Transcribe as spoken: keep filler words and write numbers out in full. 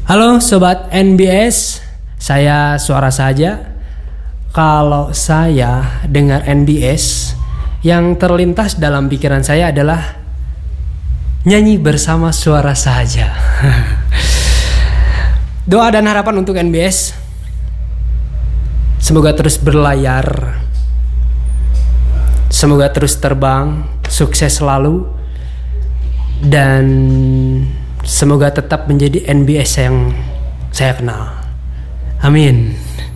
Halo Sobat N B S, saya Suara Saja. Kalau saya dengar N B S, yang terlintas dalam pikiran saya adalah nyanyi bersama Suara Saja. Doa dan harapan untuk N B S, semoga terus berlayar, semoga terus terbang, sukses selalu, dan semoga tetap menjadi N B S yang saya kenal. Amin.